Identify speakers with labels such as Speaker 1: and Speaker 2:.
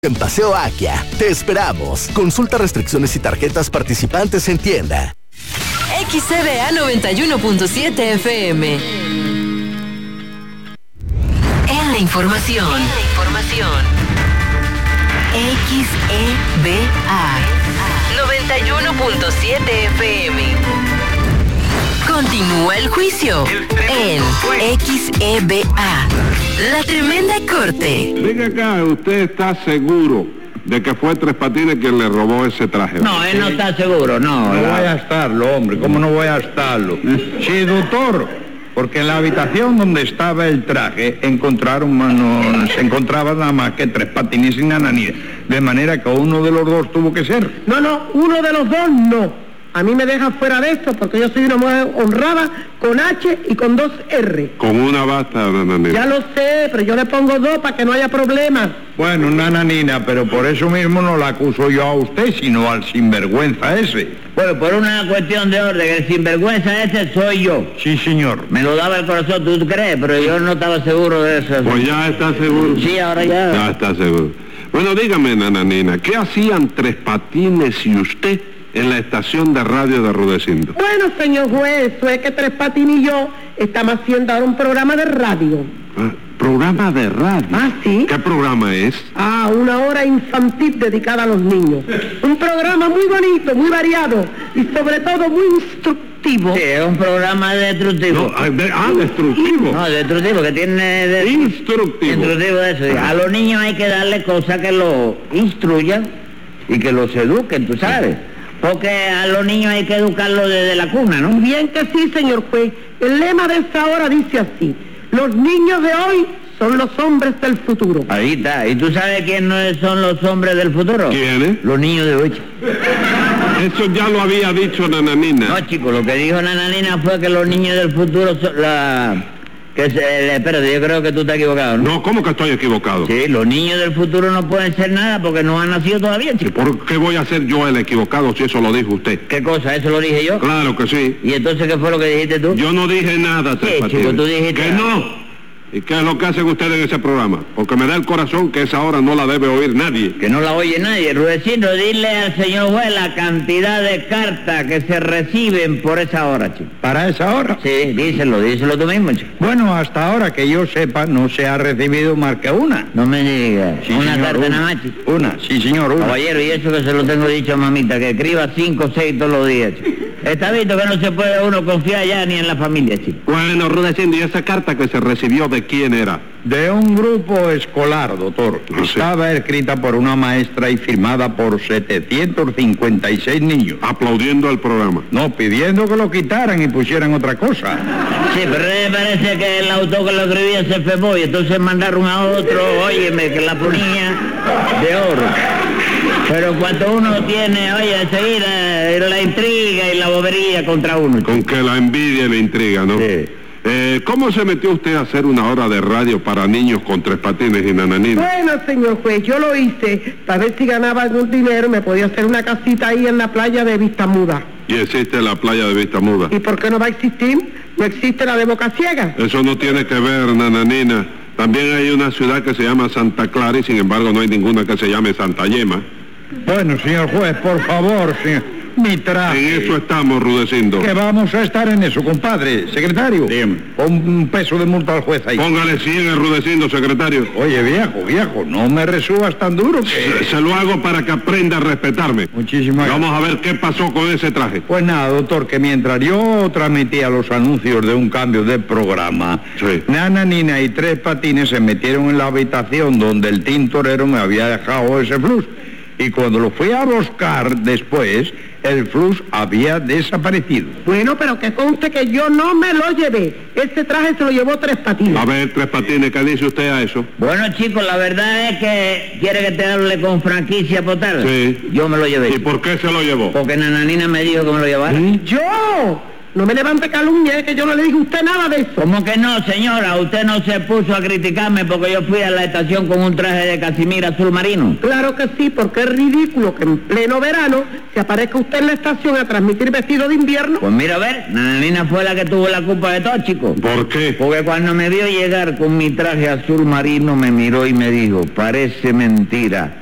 Speaker 1: En Paseo Akia, te esperamos. Consulta restricciones y tarjetas participantes en tienda.
Speaker 2: XCBA 91.7 FM. En la información. XEBA 91.7 FM. Continúa el juicio en XEBA. La Tremenda Corte.
Speaker 3: Venga acá, ¿usted está seguro de que fue Tres Patines quien le robó ese traje?
Speaker 4: No, él no está seguro, no.
Speaker 5: No voy a estarlo, hombre, ¿cómo no voy a estarlo? Sí, doctor, porque en la habitación donde estaba el traje no se encontraba nada más que Tres Patines y Nananina, de manera que uno de los dos tuvo que ser.
Speaker 6: No, uno de los dos no. A mí me deja fuera de esto porque yo soy una mujer honrada con H y con 2 R.
Speaker 3: Con una basta, Nananina.
Speaker 6: Ya lo sé, pero yo le pongo 2 para que no haya problemas.
Speaker 5: Bueno, Nananina, pero por eso mismo no la acuso yo a usted, sino al sinvergüenza ese.
Speaker 4: Bueno, por una cuestión de orden, el sinvergüenza ese soy yo.
Speaker 5: Sí, señor.
Speaker 4: Me lo daba el corazón, ¿tú crees? Pero yo no estaba seguro de eso.
Speaker 3: Pues ya está seguro.
Speaker 4: Sí, ahora ya.
Speaker 3: Ya está seguro. Bueno, dígame, Nananina, ¿qué hacían Tres Patines y usted en la estación de radio de Rudecindo?
Speaker 6: Bueno, señor juez, eso es que Tres Patines y yo estamos haciendo ahora un programa de radio.
Speaker 3: ¿Programa de radio?
Speaker 6: Ah, ¿sí?
Speaker 3: ¿Qué programa es?
Speaker 6: Una hora infantil dedicada a los niños. Un programa muy bonito, muy variado y sobre todo muy instructivo.
Speaker 4: Sí, es un programa destructivo.
Speaker 3: Destructivo.
Speaker 4: No, destructivo, que tiene...
Speaker 3: Instructivo.
Speaker 4: Instructivo de eso. A los niños hay que darle cosas que los instruyan y que los eduquen, tú sabes. Porque a los niños hay que educarlos desde la cuna, ¿no?
Speaker 6: Bien que sí, señor juez. El lema de esta hora dice así: los niños de hoy son los hombres del futuro.
Speaker 4: Ahí está. ¿Y tú sabes quiénes son los hombres del futuro?
Speaker 3: ¿Quiénes?
Speaker 4: Los niños de hoy.
Speaker 3: Eso ya lo había dicho Nananina.
Speaker 4: No, chico, lo que dijo Nananina fue que los niños del futuro son espérate, yo creo que tú estás equivocado, ¿no?
Speaker 3: No, ¿cómo que estoy equivocado?
Speaker 4: Sí, los niños del futuro no pueden ser nada porque no han nacido todavía, chico.
Speaker 3: ¿Por qué voy a ser yo el equivocado si eso lo dijo usted?
Speaker 4: ¿Qué cosa? ¿Eso lo dije yo?
Speaker 3: Claro que sí.
Speaker 4: ¿Y entonces qué fue lo que dijiste tú?
Speaker 3: Yo no dije nada, Tres Patines.
Speaker 4: Chico, tú dijiste...
Speaker 3: ¿Que no? ¿Y qué es lo que hacen ustedes en ese programa? Porque me da el corazón que esa hora no la debe oír nadie.
Speaker 4: Que no la oye nadie. Rudecindo, dile al señor juez la cantidad de cartas que se reciben por esa hora, chico.
Speaker 5: ¿Para esa hora?
Speaker 4: Sí, díselo tú mismo, chico.
Speaker 5: Bueno, hasta ahora que yo sepa, no se ha recibido más que una.
Speaker 4: No me digas.
Speaker 5: Sí,
Speaker 4: una
Speaker 5: señor,
Speaker 4: carta nada más, chico.
Speaker 5: Una, sí, señor, una.
Speaker 4: Caballero, y eso que se lo tengo dicho a mamita, que escriba 5 o 6 todos los días, chico. Está visto que no se puede uno confiar ya ni en la familia, chico.
Speaker 3: Bueno, Rudecindo, ¿y esa carta que se recibió de quién era?
Speaker 5: De un grupo escolar, doctor.
Speaker 3: Ah, sí.
Speaker 5: Estaba escrita por una maestra y firmada por 756 niños.
Speaker 3: Aplaudiendo al programa.
Speaker 5: No, pidiendo que lo quitaran y pusieran otra cosa.
Speaker 4: Sí, pero me parece que el autor que lo escribía se enfermó y entonces mandaron a otro, óyeme, que la ponía de oro. Pero cuando uno tiene, oye, enseguida la intriga y la bobería contra uno.
Speaker 3: Con que la envidia y la intriga, ¿no?
Speaker 4: Sí.
Speaker 3: ¿Cómo se metió usted a hacer una hora de radio para niños con Tres Patines y Nananina?
Speaker 6: Bueno, señor juez, yo lo hice para ver si ganaba algún dinero, me podía hacer una casita ahí en la playa de Vistamuda.
Speaker 3: Y existe la playa de Vistamuda.
Speaker 6: ¿Y por qué no va a existir? No existe la de Boca Ciega.
Speaker 3: Eso no tiene que ver, Nananina. También hay una ciudad que se llama Santa Clara y sin embargo no hay ninguna que se llame Santa Yema.
Speaker 5: Bueno, señor juez, por favor, señor. Mi traje.
Speaker 3: En eso estamos, Rudecindo.
Speaker 5: Que vamos a estar en eso, compadre. Secretario.
Speaker 3: Dígame.
Speaker 5: Pon un peso de multa al juez ahí.
Speaker 3: Póngale 100 al Rudecindo, secretario.
Speaker 5: Oye, viejo, no me resubas tan duro que...
Speaker 3: Se lo hago para que aprenda a respetarme.
Speaker 5: Muchísimas gracias.
Speaker 3: Vamos a ver qué pasó con ese traje.
Speaker 5: Pues nada, doctor, que mientras yo transmitía los anuncios de un cambio de programa,
Speaker 3: sí,
Speaker 5: Nananina y Tres Patines se metieron en la habitación donde el tintorero me había dejado ese flux. Y cuando lo fui a buscar después, el flux había desaparecido.
Speaker 6: Bueno, pero que conste que yo no me lo llevé. Ese traje se lo llevó Tres Patines.
Speaker 3: A ver, Tres Patines, ¿qué dice usted a eso?
Speaker 4: Bueno, chicos, la verdad es que quiere que te hable con franquicia total.
Speaker 3: Sí.
Speaker 4: Yo me lo llevé.
Speaker 3: ¿Y por qué se lo llevó?
Speaker 4: Porque Nananina me dijo que me lo llevara.
Speaker 6: ¡Yo! No me levante calumnia, que yo no le dije a usted nada de eso.
Speaker 4: ¿Cómo que no, señora? Usted no se puso a criticarme porque yo fui a la estación con un traje de casimira azul marino.
Speaker 6: Claro que sí, porque es ridículo que en pleno verano se aparezca usted en la estación a transmitir vestido de invierno.
Speaker 4: Pues mira, a ver, Nananina fue la que tuvo la culpa de todo, chico.
Speaker 3: ¿Por qué?
Speaker 4: Porque cuando me vio llegar con mi traje azul marino me miró y me dijo, parece mentira,